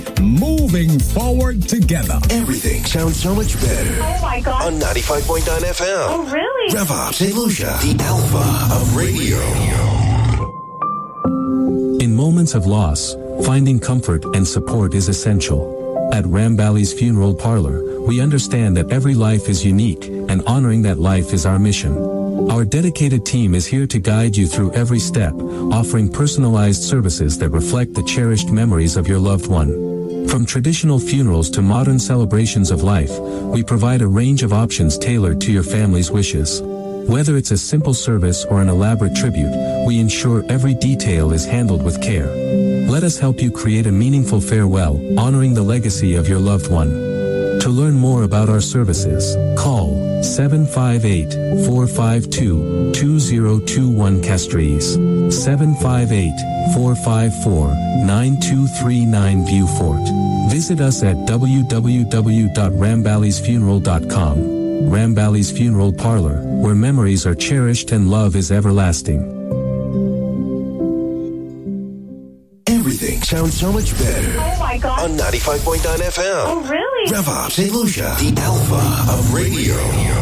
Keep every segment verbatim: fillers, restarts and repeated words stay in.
Moving forward together. Everything sounds so much better. Oh my God. On ninety-five point nine F M. Oh really? Rev Up, Saint Lucia, the alpha of radio. In moments of loss, finding comfort and support is essential. At Rambally's Funeral Parlor, we understand that every life is unique, and honoring that life is our mission. Our dedicated team is here to guide you through every step, offering personalized services that reflect the cherished memories of your loved one. From traditional funerals to modern celebrations of life, we provide a range of options tailored to your family's wishes. Whether it's a simple service or an elaborate tribute, we ensure every detail is handled with care. Let us help you create a meaningful farewell, honoring the legacy of your loved one. To learn more about our services, call seven five eight, four five two, two zero two one Castries, seven five eight, four five four, nine two three nine Viewfort. Visit us at w w w dot ramballys funeral dot com. Rambally's Funeral Parlor, where memories are cherished and love is everlasting. Everything sounds so much better. Oh my God. On ninety-five point nine F M. Oh really? Rev Up, Saint Lucia, the alpha of radio.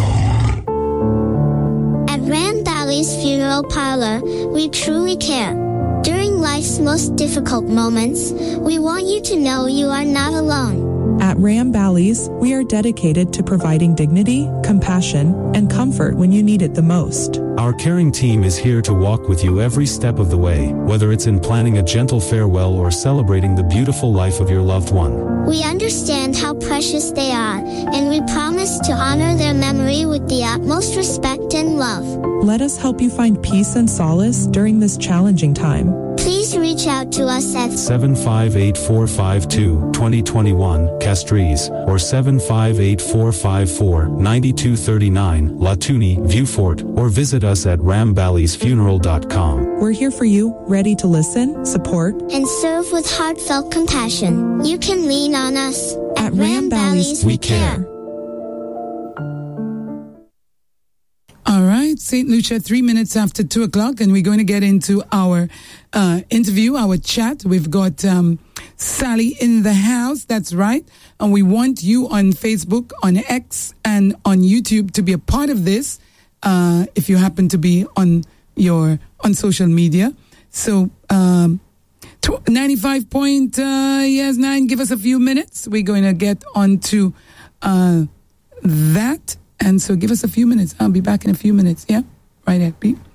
At Rambally's Funeral Parlor, we truly care. During life's most difficult moments, we want you to know you are not alone. At Rambally's, we are dedicated to providing dignity, compassion, and comfort when you need it the most. Our caring team is here to walk with you every step of the way, whether it's in planning a gentle farewell or celebrating the beautiful life of your loved one. We understand how precious they are, and we promise to honor their memory with the utmost respect and love. Let us help you find peace and solace during this challenging time. Please reach out to us at seven five eight, four five two, two zero two one Castries or seven five eight, four five four, nine two three nine Latuni, Viewfort, or visit us at ramballys funeral dot com. We're here for you, ready to listen, support, and serve with heartfelt compassion. You can lean on us. At Rambally's, we care. All right, Saint Lucia, three minutes after two o'clock, and we're going to get into our uh, interview, our chat. We've got um, Sally in the house, that's right. And we want you on Facebook, on X, and on YouTube to be a part of this, uh, if you happen to be on your on social media. So, um, ninety-five point, uh, yes, nine, give us a few minutes. We're going to get on to uh, that. And so give us a few minutes. I'll be back in a few minutes. Yeah? Right at beep.